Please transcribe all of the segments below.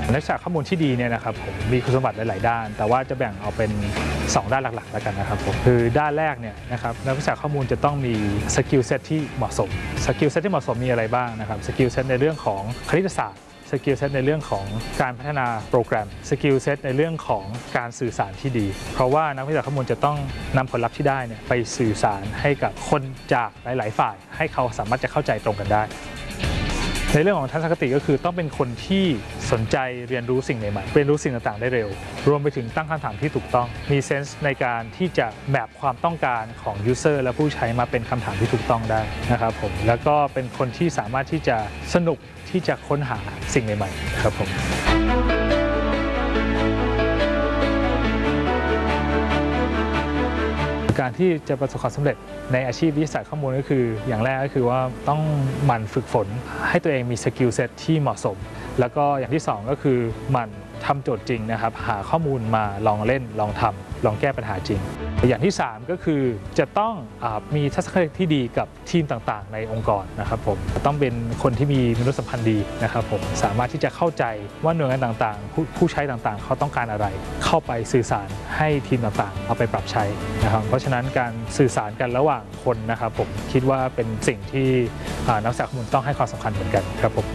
นักศึกษาข้อมูลที่ดีเนี่ยนะครับผมมีคุณสมบัติหลายๆด้านแต่ว่าจะแบ่งเอาเป็น2ด้านหลักๆแล้วกันนะครับผมคือด้านแรกเนี่ยนะครับนักวิชาข้อมูลจะต้องมีสกิลเซ็ตที่เหมาะสมสกิลเซ็ตที่เหมาะสมมีอะไรบ้างนะครับสกิลเซ็ตในเรื่องของคณิตศาสตร์สกิลเซ็ตในเรื่องของการพัฒนาโปรแกรมสกิลเซ็ตในเรื่องของการสื่อสารที่ดีเพราะว่านักวิชาข้อมูลจะต้องนำผลลัพธ์ที่ได้เนี่ยไปสื่อสารให้กับคนจากหลายๆฝ่ายให้เขาสามารถจะเข้าใจตรงกันได้ในเรื่องของทัศนคติก็คือต้องเป็นคนที่สนใจเรียนรู้สิ่งใหม่ๆเรียนรู้สิ่งต่างๆได้เร็วรวมไปถึงตั้งคำถามที่ถูกต้องมีเซนส์ในการที่จะแมปความต้องการของยูเซอร์และผู้ใช้มาเป็นคำถามที่ถูกต้องได้นะครับผมแล้วก็เป็นคนที่สามารถที่จะสนุกที่จะค้นหาสิ่งใหม่ๆครับผมการที่จะประสบความสำเร็จในอาชีพวิทยาศาสตร์ข้อมูลก็คืออย่างแรกก็คือว่าต้องหมั่นฝึกฝนให้ตัวเองมีสกิลเซ็ตที่เหมาะสมแล้วก็อย่างที่2ก็คือหมั่นทำโจทย์จริงนะครับหาข้อมูลมาลองเล่นลองทำลองแก้ปัญหาจริงอย่างที่3ก็คือจะต้องมีทัศนคติที่ดีกับทีมต่างๆในองค์กรนะครับผมต้องเป็นคนที่มีมนุษยสัมพันธ์ดีนะครับผมสามารถที่จะเข้าใจว่าหน่วยงานต่างๆผู้ใช้ต่างๆเขาต้องการอะไรเข้าไปสื่อสารให้ทีมต่างๆเอาไปปรับใช้นะครับเพราะฉะนั้นการสื่อสารกันระหว่างคนนะครับผมคิดว่าเป็นสิ่งที่นักศึกษาข้อมูลต้องให้ความสำคัญเหมือนกันครับผม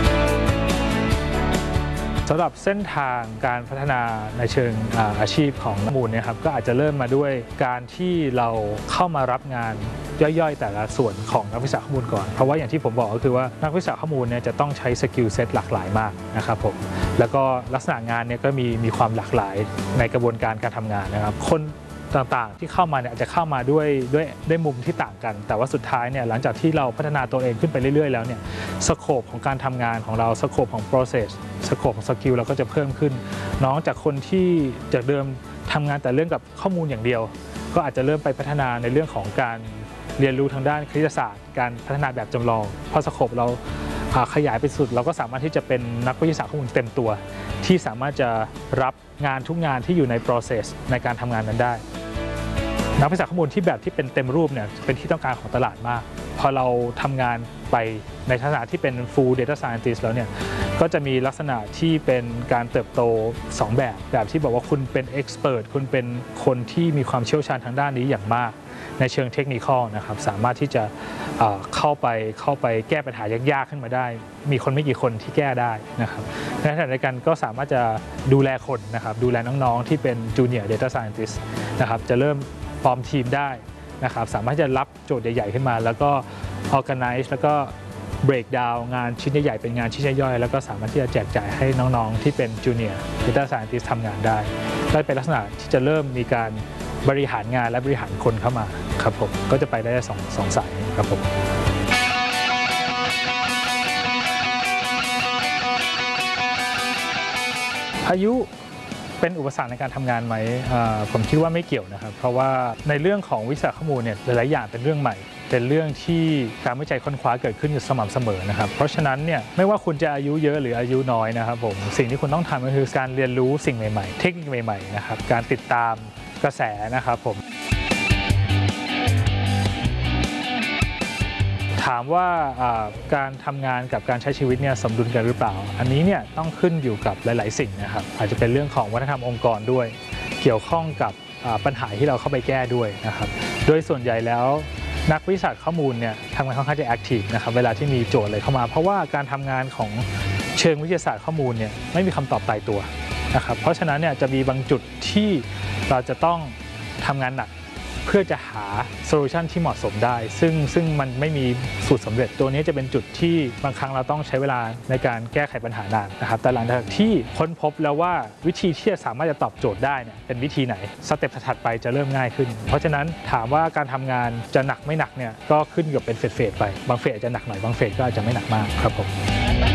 สำหรับเส้นทางการพัฒนาในเชิงอาชีพของข้อมูลเนี่ยครับก็อาจจะเริ่มมาด้วยการที่เราเข้ามารับงานย่อยๆแต่ละส่วนของนักวิชาข้อมูลก่อนเพราะว่าอย่างที่ผมบอกก็คือว่านักวิชาข้อมูลเนี่ยจะต้องใช้สกิลเซ็ตหลากหลายมากนะครับผมแล้วก็ลักษณะงานเนี่ยก็มีความหลากหลายในกระบวนการการทำงานนะครับคนต่างๆที่เข้ามาเนี่ยอาจจะเข้ามาด้วยมุมที่ต่างกันแต่ว่าสุดท้ายเนี่ยหลังจากที่เราพัฒนาตัวเองขึ้นไปเรื่อยๆแล้วเนี่ยสโคปของการทำงานของเราสโคปของ process สโคปของสกิลเราก็จะเพิ่มขึ้นน้องจากคนที่จากเดิมทำงานแต่เรื่องกับข้อมูลอย่างเดียวก็อาจจะเริ่มไปพัฒนาในเรื่องของการเรียนรู้ทางด้านคณิตศาสตร์การพัฒนาแบบจำลองพอสโคปเราขยายไปสุดเราก็สามารถที่จะเป็นนักวิทยาศาสตร์ข้อมูลเต็มตัวที่สามารถจะรับงานทุกงานที่อยู่ใน process ในการทำงานนั้นได้นักวิชาข้อมูลที่แบบที่เป็นเต็มรูปเนี่ยเป็นที่ต้องการของตลาดมากพอเราทำงานไปในลักษณะที่เป็น full data scientist แล้วเนี่ยก็จะมีลักษณะที่เป็นการเติบโต2แบบที่บอกว่าคุณเป็น expert คุณเป็นคนที่มีความเชี่ยวชาญทางด้านนี้อย่างมากในเชิงเทคนิคนะครับสามารถที่จะเข้าไปแก้ปัญหายากๆขึ้นมาได้มีคนไม่กี่คนที่แก้ได้นะครับในขณะเดียวกันก็สามารถจะดูแลคนนะครับดูแลน้องๆที่เป็น junior data scientist นะครับจะเริ่มฟอร์มทีมได้นะครับสามารถจะรับโจทย์ใหญ่ๆขึ้นมาแล้วก็ organize แล้วก็ break down งานชิ้นใหญ่ๆเป็นงานชิ้นย่อยๆแล้วก็สามารถที่จะแจกจ่ายให้น้องๆที่เป็น junior data scientist ทำงานได้เป็นลักษณะที่จะเริ่มมีการบริหารงานและบริหารคนเข้ามาครับผมก็จะไปได้สองสายครับผมอายุเป็นอุปสรรคในการทำงานไหมผมคิดว่าไม่เกี่ยวนะครับเพราะว่าในเรื่องของวิชาข้อมูลเนี่ยหลายๆอย่างเป็นเรื่องใหม่เป็นเรื่องที่การวิจัยค้นคว้าเกิดขึ้นอยู่สม่ำเสมอนะครับเพราะฉะนั้นเนี่ยไม่ว่าคุณจะอายุเยอะหรืออายุน้อยนะครับผมสิ่งที่คุณต้องทำก็คือการเรียนรู้สิ่งใหม่ๆเทคนิคใหม่ๆนะครับการติดตามกระแสนะครับผมถามว่าการทำงานกับการใช้ชีวิตเนี่ยสมดุลกันหรือเปล่าอันนี้เนี่ยต้องขึ้นอยู่กับหลายๆสิ่งนะครับอาจจะเป็นเรื่องของวัฒนธรรมองค์กรด้วยเกี่ยวข้องกับปัญหาที่เราเข้าไปแก้ด้วยนะครับโดยส่วนใหญ่แล้วนักวิชาข้อมูลเนี่ยทำงานค่อนข้างจะแอคทีฟนะครับเวลาที่มีโจทย์อะไรเข้ามาเพราะว่าการทำงานของเชิงวิทยาศาสตร์ข้อมูลเนี่ยไม่มีคำตอบตายตัวนะครับเพราะฉะนั้นเนี่ยจะมีบางจุดที่เราจะต้องทำงานหนักเพื่อจะหาโซลูชันที่เหมาะสมได้ซึ่งมันไม่มีสูตรสำเร็จตัวนี้จะเป็นจุดที่บางครั้งเราต้องใช้เวลาในการแก้ไขปัญหานานนะครับแต่หลังจากที่ค้นพบแล้วว่าวิธีที่จะสามารถจะตอบโจทย์ได้เนี่ยเป็นวิธีไหนสเต็ปถัดไปจะเริ่มง่ายขึ้นเพราะฉะนั้นถามว่าการทำงานจะหนักไม่หนักเนี่ยก็ขึ้นกับเป็นเฟสไปบางเฟสจะหนักหน่อยบางเฟสก็อาจจะไม่หนักมากครับผม